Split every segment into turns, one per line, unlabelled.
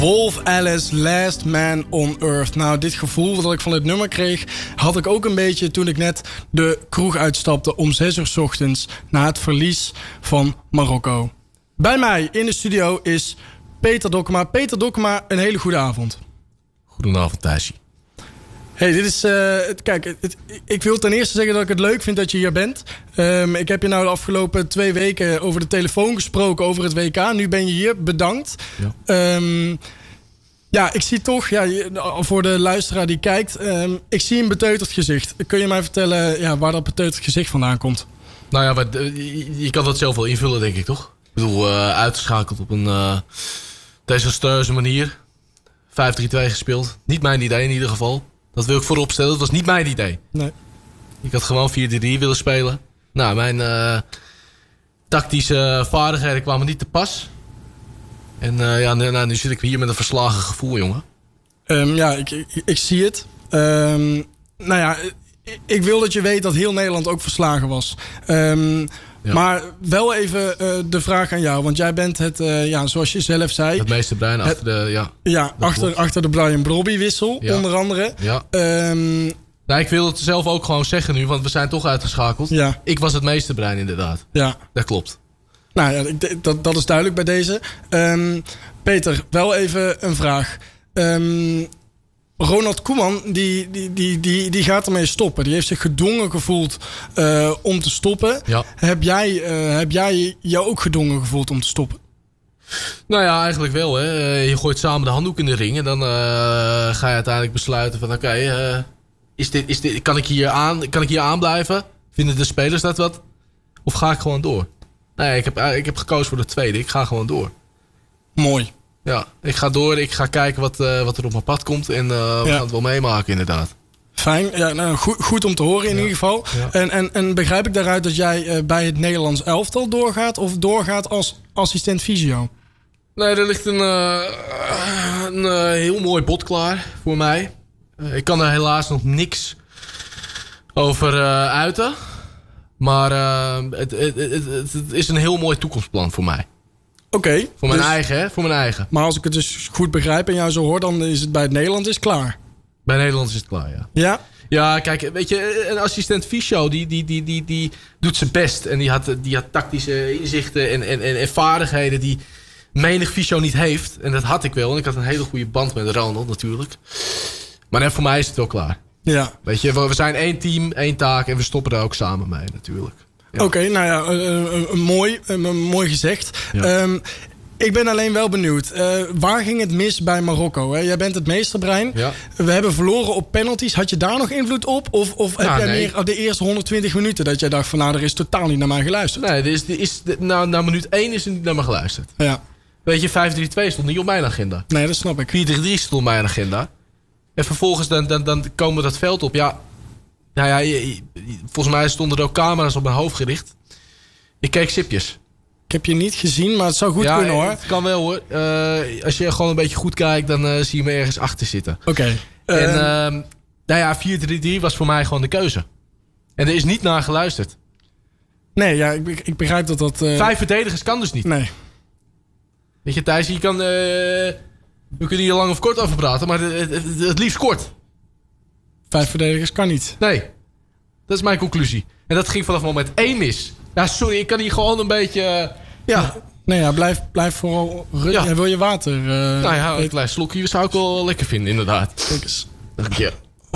Wolf Alice, Last Man on Earth. Nou, dit gevoel dat ik van dit nummer kreeg, had ik ook een beetje toen ik net de kroeg uitstapte om 6 uur 's ochtends na het verlies van Marokko. Bij mij in de studio is Peter Dokkema. Peter Dokkema, een hele goede avond.
Goedenavond, Thijsie.
Hey, dit is... kijk, ik wil ten eerste zeggen dat ik het leuk vind dat je hier bent. Ik heb je nou de afgelopen 2 weken over de telefoon gesproken over het WK. Nu ben je hier. Bedankt. Ja. Ja, ik zie toch, voor de luisteraar die kijkt, ik zie een beteuterd gezicht. Kun je mij vertellen waar dat beteuterd gezicht vandaan komt?
Nou ja, maar je kan dat zelf wel invullen, denk ik, toch? Ik bedoel, uitgeschakeld op een desastreuze manier. 5-3-2 gespeeld. Niet mijn idee in ieder geval. Dat wil ik voorop stellen. Dat was niet mijn idee. Nee. Ik had gewoon 4-3-3 willen spelen. Nou, mijn tactische vaardigheden kwamen niet te pas. En nu zit ik hier met een verslagen gevoel, jongen.
Ik zie het. Ik wil dat je weet dat heel Nederland ook verslagen was. Ja. Maar wel even de vraag aan jou. Want jij bent het, zoals je zelf zei...
Het meeste brein achter de... Ja,
achter de Brian Brobby wissel, onder andere. Ja.
Ik wil het zelf ook gewoon zeggen nu, want we zijn toch uitgeschakeld. Ja. Ik was het meeste brein, inderdaad. Ja. Dat klopt.
Nou ja, dat is duidelijk bij deze. Peter, wel even een vraag. Ronald Koeman, die gaat ermee stoppen. Die heeft zich gedwongen gevoeld om te stoppen. Ja. Heb jij jou ook gedwongen gevoeld om te stoppen?
Nou ja, eigenlijk wel. Hè. Je gooit samen de handdoek in de ring. En dan ga je uiteindelijk besluiten van... kan ik hier aan blijven? Vinden de spelers dat wat? Of ga ik gewoon door? Nee, ik heb gekozen voor de tweede. Ik ga gewoon door.
Mooi.
Ja, ik ga door. Ik ga kijken wat er op mijn pad komt. En we gaan het wel meemaken, inderdaad.
Fijn. Ja, nou, goed om te horen in ieder geval. Ja. En begrijp ik daaruit dat jij bij het Nederlands elftal doorgaat? Of doorgaat als assistent fysio?
Nee, er ligt een heel mooi bod klaar voor mij. Ik kan er helaas nog niks over uiten. Maar het is een heel mooi toekomstplan voor mij.
Oké.
Voor mijn eigen, hè? Voor mijn eigen.
Maar als ik het dus goed begrijp en jou zo hoor, dan is het bij het Nederlands is klaar.
Bij Nederland is het klaar, ja.
Ja?
Ja, kijk, weet je, een assistent fysio die doet zijn best. En die had tactische inzichten en vaardigheden die menig fysio niet heeft. En dat had ik wel. En ik had een hele goede band met Ronald natuurlijk. Maar net voor mij is het wel klaar. Ja. Weet je, we zijn 1 team, 1 taak en we stoppen er ook samen mee natuurlijk. Ja.
Oké, nou ja, mooi gezegd. Ja. Ik ben alleen wel benieuwd. Waar ging het mis bij Marokko? Hè? Jij bent het meesterbrein. Ja. We hebben verloren op penalties. Had je daar nog invloed op? Of heb jij meer de eerste 120 minuten dat jij dacht van er is totaal niet naar mij geluisterd?
Nee, na minuut 1 is er niet naar me geluisterd. Ja. Weet je, 5-3-2 stond niet op mijn agenda.
Nee, dat snap ik.
4-3-3 stond op mijn agenda. En vervolgens dan komen we dat veld op. Ja, nou ja, volgens mij stonden er ook camera's op mijn hoofd gericht. Ik keek sipjes.
Ik heb je niet gezien, maar het zou goed kunnen hoor.
Het kan wel hoor. Als je gewoon een beetje goed kijkt, dan zie je me ergens achter zitten.
Oké.
En 4-3-3 was voor mij gewoon de keuze. En er is niet naar geluisterd.
Nee, ja, ik begrijp dat...
5 verdedigers kan dus niet.
Nee.
Weet je, Thijs, je kan... we kunnen hier lang of kort over praten, maar het liefst kort.
5 verdedigers kan niet.
Nee. Dat is mijn conclusie. En dat ging vanaf moment 1 mis. Ja, sorry, ik kan hier gewoon een beetje...
blijf vooral... Ja. Wil je water?
Een klein slokje zou ik wel lekker vinden, inderdaad.
Kijk eens.
Dank je.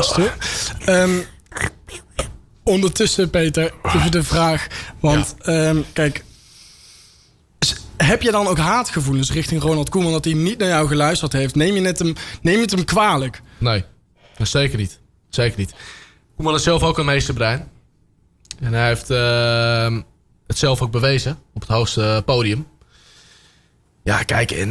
Ondertussen, Peter, even de vraag. Want, kijk... Heb je dan ook haatgevoelens richting Ronald Koeman dat hij niet naar jou geluisterd heeft? Neem je het hem kwalijk?
Nee, zeker niet. Zeker niet. Koeman is zelf ook een meesterbrein. En hij heeft het zelf ook bewezen op het hoogste podium. Ja, kijk, en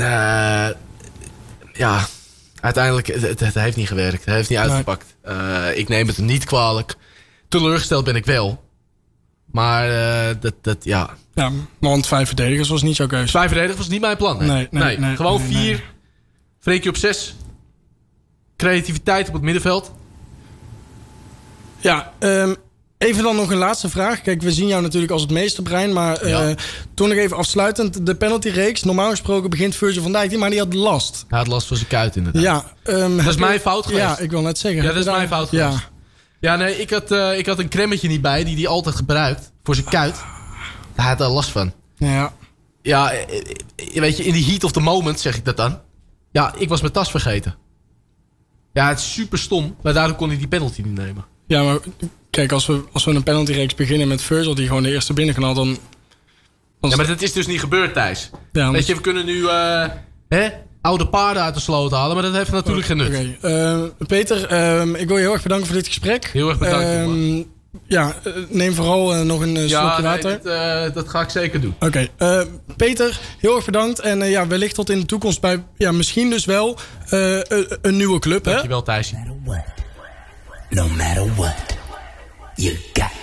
uiteindelijk, het heeft niet gewerkt. Het heeft niet uitgepakt. Ik neem het hem niet kwalijk. Teleurgesteld ben ik wel. Maar Ja,
want 5 verdedigers was niet jouw keuze.
5 verdedigers was niet mijn plan. Nee. Gewoon 4. Freekje op 6. Creativiteit op het middenveld.
Ja, Even dan nog een laatste vraag. Kijk, we zien jou natuurlijk als het meesterbrein. Maar toen nog even afsluitend. De penaltyreeks. Normaal gesproken begint Virgil van Dijk. Maar die had last.
Hij had last van zijn kuit inderdaad.
Ja,
dat is mijn fout geweest.
Ja, ik wil net zeggen.
Ja, dat is mijn fout geweest. Ja, nee, ik had een cremmetje niet bij. Die hij altijd gebruikt. Voor zijn kuit. Daar had hij last van.
Ja.
Ja, weet je, in die heat of the moment zeg ik dat dan. Ja, ik was mijn tas vergeten. Ja, het is super stom. Maar daardoor kon hij die penalty niet nemen.
Ja, maar kijk, als we een penaltyreeks beginnen met Virgil... die gewoon de eerste binnenknalt, dan...
Ja, maar dat is dus niet gebeurd, Thijs.
Ja,
weet je, we kunnen nu oude paarden uit de sloot halen... maar dat heeft natuurlijk geen nut.
Okay. Peter, ik wil je heel erg bedanken voor dit gesprek.
Heel erg bedankt,
ja, neem vooral nog een slokje water.
Dat ga ik zeker doen.
Oké. Peter, heel erg bedankt. En wellicht tot in de toekomst bij... misschien dus wel een nieuwe club.
Dankjewel, Thijs.
No matter what, you got